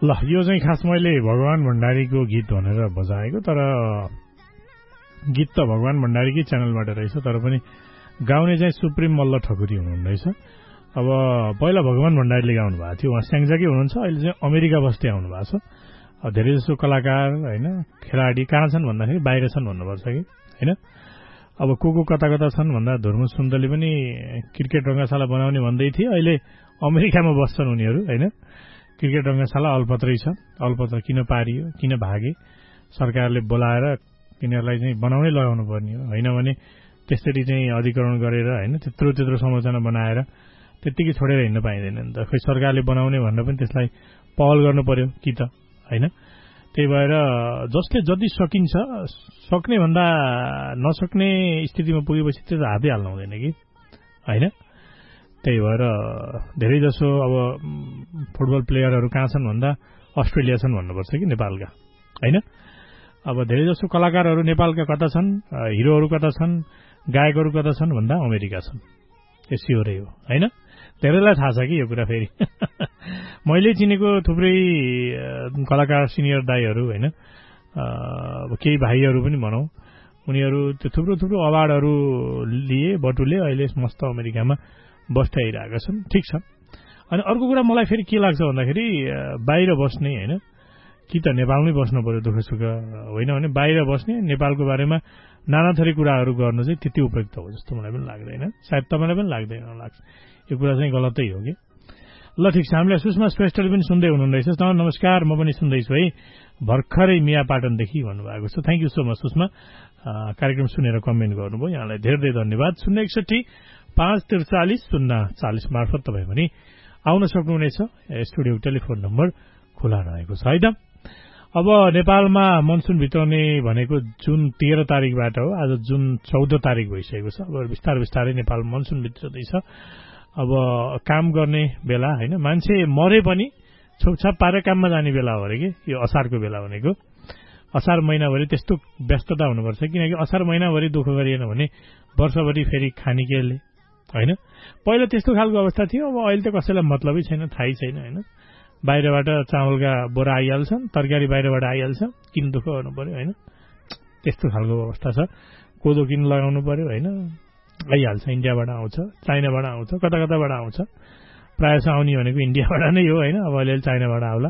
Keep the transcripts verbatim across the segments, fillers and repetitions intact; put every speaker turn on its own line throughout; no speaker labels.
ल यो चाहिँ खास मैले भगवान भण्डारीको गीत भनेर बजाएको, तर गीत त भगवान भण्डारीकै च्यानलबाट रहेछ, तर पनि गाउने चाहिँ सुप्रिम मल्ल ठकुरी हुनुहुन्न रहेछ। अब पहिला भगवान भण्डारीले गाउनु भएको थियो, उहाँ स्याङ्जाकै हुनुहुन्छ, अहिले चाहिँ अमेरिका बस्दै आउनु भएको छ। धेरै जसो कलाकार होइन खेलाडी कहाँ छन् भन्दाखेरि बाहिर छन् भन्नुपर्छ कि होइन। अब को को कता कता छन् भन्दा धुर्मु सुन्दरले पनि क्रिकेट रङ्गशाला बनाउने भन्दै थिए, अहिले अमेरिकामा बस्छन् उनीहरू होइन। क्रिकेट रङ्गशाला अल्पत्रै छ, अल्पत्र किन पारियो, किन भागे, सरकारले बोलाएर तिनीहरूलाई चाहिँ बनाउनै लगाउनु पर्ने हो, होइन भने त्यसरी चाहिँ अधिकरण गरेर होइन त्यत्रो त्यत्रो संरचना बनाएर त्यत्तिकै छोडेर हिँड्न पाइँदैन नि त। खोइ सरकारले बनाउने भनेर पनि त्यसलाई पहल गर्नु पर्यो कि त होइन। त्यही भएर जसले जति सकिन्छ, सक्ने भन्दा नसक्ने स्थितिमा पुगेपछि त्यो त हातै हाल्नु हुँदैन कि होइन। त्यही भएर धेरै जसो अब फुटबल प्लेयरहरू कहाँ छन् भन्दा अस्ट्रेलिया छन् भन्नुपर्छ कि नेपालका होइन। अब धेरै जसो कलाकारहरू नेपालका कता छन्, हिरोहरू कता छन्, गायकहरू कता छन् भन्दा अमेरिका छन्। यो स्योरै हो होइन। धेरैलाई थाहा छ कि यो कुरा। फेरि मैले चिनेको थुप्रै कलाकार सिनियर दाईहरू होइन, अब केही भाइहरू पनि भनौँ, उनीहरू त्यो थुप्रो थुप्रो अवार्डहरू लिए बटुले अहिले मस्त अमेरिकामा बस्टाइरहेका छन्। ठिक छ। अनि अर्को कुरा मलाई फेरि के लाग्छ भन्दाखेरि बाहिर बस्ने होइन कि त नेपालमै बस्नु पर्यो दुःख सुख, होइन भने बाहिर बस्ने नेपालको बारेमा नाना थरी कुराहरू गर्नु चाहिँ त्यति उपयुक्त हो जस्तो मलाई पनि लाग्दैन। सायद तपाईँलाई पनि लाग्दैन लाग्छ, यो कुरा चाहिँ गलतै हो कि। ल ठिक छ, हामीलाई सुषमा श्रेष्ठले पनि सुन्दै हुनुहुँदैछ। नमस्कार, म पनि सुन्दैछु है, भर्खरै मिया पाटनदेखि भन्नुभएको छ। Thank you so much Sushma, कार्यक्रम सुनेर कमेन्ट गर्नुभयो, यहाँलाई धेरै धेरै धन्यवाद। शून्य एकसठी पाँच त्रिचालिस शून्य चालिस मार्फत तपाईँ पनि आउन सक्नुहुनेछ। स्टुडियो टेलिफोन नम्बर खुला रहेको छ है त। अब नेपालमा मनसुन भित्राउने भनेको जुन तेह्र तारिकबाट हो, आज जुन चौध तारिक भइसकेको छ। अब बिस्तारै बिस्तारै नेपाल मनसुन भित्रदैछ। अब काम गर्ने बेला होइन, मान्छे मरे पनि छोपछाप पारेर काममा जाने बेला हो अरे कि यो असारको बेला भनेको। असार महिनाभरि त्यस्तो व्यस्तता हुनुपर्छ, किनकि असार महिनाभरि दुःख गरिएन भने वर्षभरि फेरि खाने केले होइन। पहिला त्यस्तो खालको अवस्था थियो, अब अहिले त कसैलाई मतलबै छैन, थाहै छैन होइन। बाहिरबाट चामलका बोरा आइहाल्छन्, तरकारी बाहिरबाट आइहाल्छ, किन दुःख गर्नु पर्यो होइन। त्यस्तो खालको अवस्था छ। कोदो किन लगाउनु पर्यो होइन, आइहाल्छ, इन्डियाबाट आउँछ, चाइनाबाट आउँछ, कता कताबाट आउँछ। प्रायः छ आउने भनेको इन्डियाबाट नै हो होइन, अब अलिअलि चाइनाबाट आउला।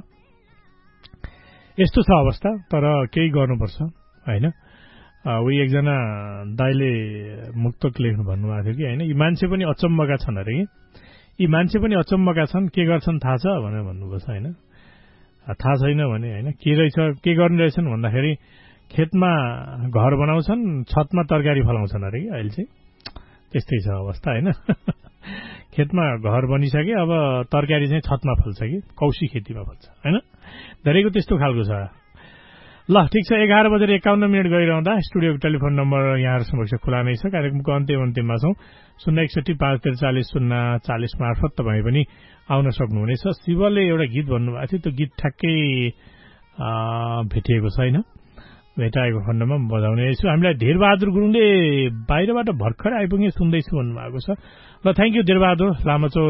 यस्तो छ अवस्था, तर केही गर्नुपर्छ होइन। उही एकजना दाइले मुक्तक लेख्नु भन्नुभएको थियो कि होइन, यी मान्छे पनि अचम्मका छन् अरे कि, यी मान्छे पनि अचम्मका छन्, के गर्छन् थाहा छ भनेर भन्नुपर्छ होइन। थाहा छैन भने होइन के रहेछ, के गर्ने रहेछन् भन्दाखेरि खेतमा घर बनाउँछन्, छतमा तरकारी फलाउँछन् अरे कि अहिले चाहिँ। त्यस्तै छ अवस्था होइन। खेतमा घर बनिसके, अब तरकारी चाहिँ छतमा फल्छ कि कौशी खेतीमा फल्छ होइन। धेरैको त्यस्तो खालको छ। ल ठिक छ, एघार बजेर एकाउन्न मिनट गइरहँदा स्टुडियोको टेलिफोन नम्बर यहाँहरू समक्ष खुला नै छ। कार्यक्रमको अन्तिम अन्तिममा छौँ। शून्य एकसठी पाँच त्रिचालिस शून्य चालिस मार्फत तपाईँ पनि आउन सक्नुहुनेछ। शिवले एउटा गीत भन्नुभएको थियो, त्यो गीत ठ्याक्कै भेटिएको छैन, भेटाएको खण्डमा बजाउने छु। हामीलाई धेरबहादुर गुरुङले बाहिरबाट भर्खर आइपुगे सुन्दैछु भन्नुभएको छ। ल थ्याङ्क यू धेरबहादुर, लामाचौर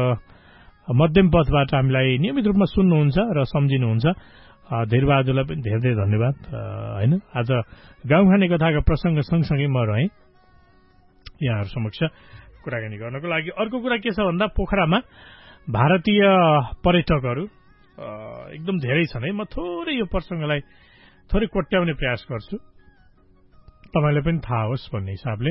मध्यम पथबाट हामीलाई नियमित रूपमा सुन्नुहुन्छ र सम्झिनुहुन्छ। धेरबहादुरलाई पनि धेरै धेरै धन्यवाद होइन। आज गाउँखाने कथाका प्रसङ्ग सँगसँगै म रहेँ यहाँहरू समक्ष कुराकानी गर्नको लागि। अर्को कुरा के छ भन्दा पोखरामा भारतीय पर्यटकहरू एकदम धेरै छन् है। म थोरै यो प्रसङ्गलाई थोरै कोट्याउने प्रयास गर्छु, तपाईँलाई पनि थाहा होस् भन्ने हिसाबले।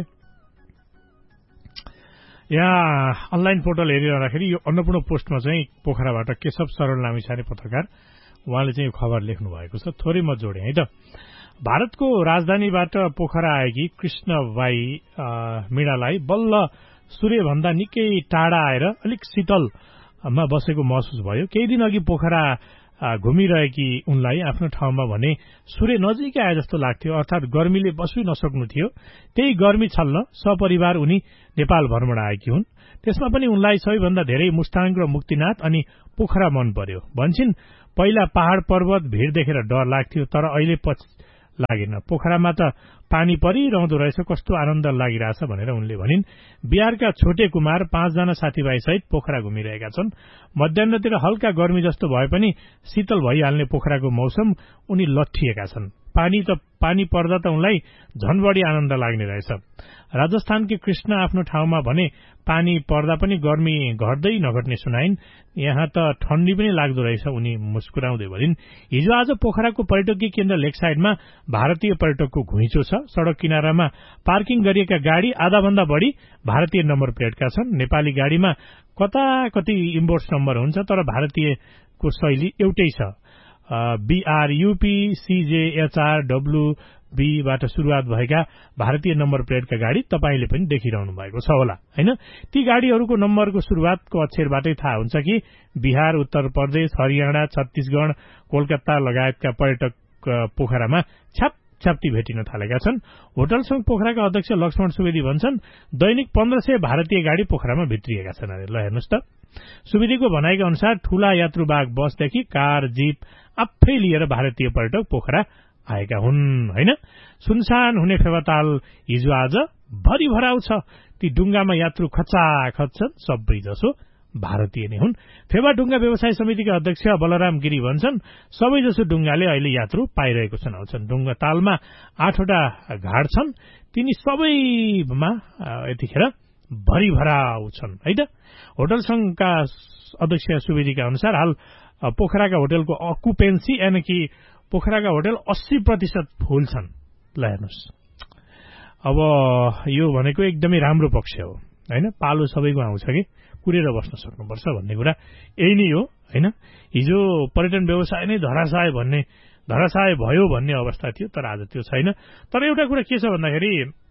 यहाँ अनलाइन पोर्टल हेरिरहँदाखेरि यो अन्नपूर्ण पोस्टमा चाहिँ पोखराबाट केशव सरल लामिछाने पत्रकार उहाँले चाहिँ यो खबर लेख्नु भएको छ, थोरै म जोडेँ है त। भारतको राजधानीबाट पोखरा आएकी कृष्णबाई मीणालाई बल्ल सूर्यभन्दा निकै टाढा आएर अलिक शीतलमा बसेको महसुस भयो। केही दिन अघि पोखरा घुमिरहेकी उनलाई आफ्नो ठाउँमा भने सूर्य नजिकै आए जस्तो लाग्थ्यो, अर्थात् गर्मीले बस्नै नसक्नु थियो। त्यही गर्मी छल्न सपरिवार उनी नेपाल भ्रमण आएकी हुन्। त्यसमा पनि उनलाई सबैभन्दा धेरै मुस्ताङ र मुक्तिनाथ अनि पोखरा मन पर्यो। भन्छन् पहिला पहाड़ पर्वत भिड देखेर डर लाग्थ्यो, तर अहिले लागेन। पोखरामा त पानी परिरहँदो रहेछ, कस्तो आनन्द लागिरहेछ भनेर उनले भनिन्। बिहारका छोटे कुमार पाँचजना साथीभाइसहित पोखरा घुमिरहेका छन्। मध्याहतिर हल्का गर्मी जस्तो भए पनि शीतल भइहाल्ने पोखराको मौसम उनी लट्ठिएका छन्। पानी त पानी पर्दा त उनलाई झन बढी आनन्द लाग्ने रहेछ। राजस्थानकी कृष्ण आफ्नो ठाउँमा भने पानी पर्दा पनि गर्मी घट्दै नघट्ने सुनाइन्। यहाँ त ठण्डी पनि लाग्दो रहेछ, उनी मुस्कुराउँदै भनिन्। हिजो आज पोखराको पर्यटकीय केन्द्र लेक साइडमा भारतीय पर्यटकको घुइँचो छ। सड़क किनारामा पार्किङ गरिएका गाड़ी आधाभन्दा बढ़ी भारतीय नम्बर प्लेटका छन्। नेपाली गाड़ीमा कता कति इम्पोर्ट्स नम्बर हुन्छ, तर भारतीयको शैली एउटै छ। बीआरयूपी सीजेएचआर डब्लू बी बाट शुरूआत भएका भारतीय नम्बर प्लेटका गाड़ी तपाईले पनि देखिरहनु भएको छ होला, हैन? ती गाड़ीहरूको नम्बरको शुरूआतको अक्षरबाटै थाहा हुन्छ कि बिहार, उत्तर प्रदेश, हरियाणा, छत्तीसगढ़, कोलकाता लगायतका पर्यटक पोखरामा छ्याप छ्याप्ती भेटिन थालेका छन्। होटल संघ पोखराका अध्यक्ष लक्ष्मण सुवेदी भन्छन्, दैनिक पन्ध्र सय भारतीय गाड़ी पोखरामा भित्रिएका छन् अरे। ल हेर्नुस् त, सुवेदीको भनाइका अनुसार ठूला यात्रुवाहक बसदेखि कार, जीप आफै लिएर भारतीय पर्यटक पोखरा आएका हुन्, हैन? सुनसान हुने फेवाताल हिजो आज भरि भराउ छ। ती डुंगामा यात्रु खचाखच छन्, सबै जसो भारतीय नै हुन्। फेवा डुंगा व्यवसाय समितिका अध्यक्ष बलराम गिरी भन्छन्, सबैजसो डुंगाले अहिले यात्रु पाइरहेको सुनाउँछन्। डुंगा तालमा आठवटा घाट छन्, तिनी सबैमा यतिखेर भरि भराउ छन्, है त? होटल संघका अध्यक्ष सुवेदीका अनुसार हाल पोखराका होटलको अकुपेन्सी यानि कि पोखराका होटल अस्सी प्रतिशत फुल छन्। ल हेर्नुहोस्, अब यो भनेको एकदमै राम्रो पक्ष हो, हैन? पालो सबैको आउँछ कि कुरेर बस्न सक्नुपर्छ भन्ने कुरा यही नै हो, हैन? हिजो पर्यटन व्यवसाय नै धराशाय भन्ने धराशाय भयो भन्ने अवस्था थियो, तर आज त्यो छैन। तर एउटा कुरा के छ भन्दाखेरि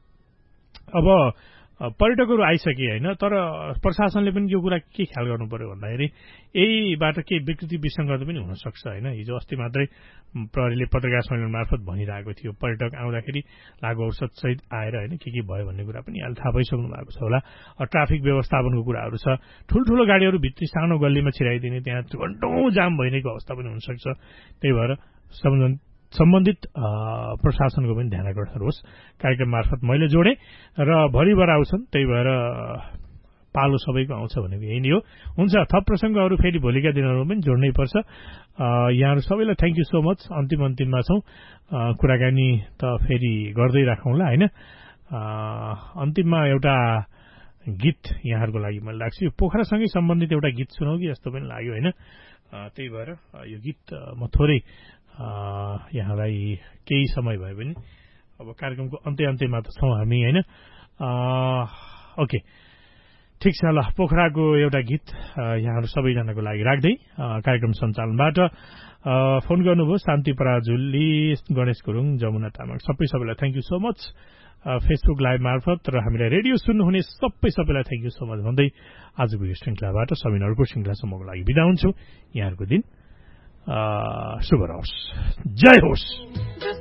अब पर्यटकहरू आइसके, हैन? तर प्रशासनले पनि यो कुरा के ख्याल गर्नु पर्यो भन्दाखेरि यहीबाट केही विकृति विसङ्गति पनि हुन सक्छ, हैन? हिजो अस्ति मात्रै प्रहरीले पत्रकार सम्मेलन मार्फत भनिरहेको थियो, पर्यटक आउँदाखेरि लागु औषध सहित आएर, हैन, के के भयो भन्ने कुरा पनि अहिले थाहा भइसक्नु भएको छ होला। ट्राफिक व्यवस्थापनको कुराहरू छ, ठूल्ठूलो गाडीहरू भित्री सानो गल्लीमा छिराइदिने, त्यहाँ घण्टौं जाम भइरहेको अवस्था पनि हुन सक्छ। त्यही भएर सम्बन्धित प्रशासनको पनि ध्यान आकर्षण होस्। कार्यक्रम मार्फत मैले जोडे र भरिभर आउँछन्, त्यही भएर पालो सबैको आउँछ भनेको यही नै हो। हुन्छ, थप प्रसङ्गहरू फेरि भोलिका दिनहरूमा पनि जोड्नै पर्छ। यहाँहरू सबैलाई थ्याङ्क यू सो मच। अन्तिम अन्तिममा छौँ, कुराकानी त फेरि गर्दै राखौँला, होइन? अन्तिममा एउटा गीत यहाँहरूको लागि मैले लाग्छ, यो पोखरासँगै सम्बन्धित एउटा गीत सुनौ कि जस्तो पनि लाग्यो, होइन? त्यही भएर यो गीत म थोरै यहाँलाई केही समय भए पनि अब कार्यक्रमको अन्त्य अन्त्यमा त छौँ हामी, होइन? ओके, ठिक छ। ल, पोखराको एउटा गीत यहाँहरू सबैजनाको लागि राख्दै कार्यक्रम सञ्चालनबाट फोन गर्नुभयो शान्ति पराजुली, गणेश गुरुङ, जमुना तामाङ, सबै सबैलाई thank you so much. Facebook live मार्फत र हामीलाई रेडियो सुन्नुहुने सबै सबैलाई थ्याङ्क यू सो मच भन्दै आजको यो श्रृङ्खलाबाट सबिन अर्को श्रृङ्खलासम्मको लागि बिदा हुन्छु। यहाँहरूको दिन शुभ रहोस्, जय होस्।